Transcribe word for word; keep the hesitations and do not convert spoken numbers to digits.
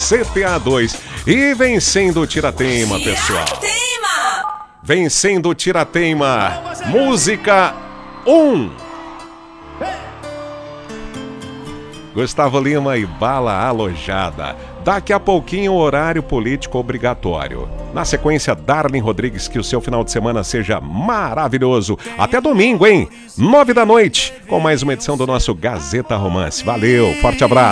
C T A dois. E vencendo o Tirateima, pessoal. Vencendo o Tirateima. Música um. Gustavo Lima e Bala Alojada. Daqui a pouquinho, horário político obrigatório. Na sequência, Darlene Rodrigues, que o seu final de semana seja maravilhoso. Até domingo, hein? Nove da noite, com mais uma edição do nosso Gazeta Romance. Valeu, forte abraço.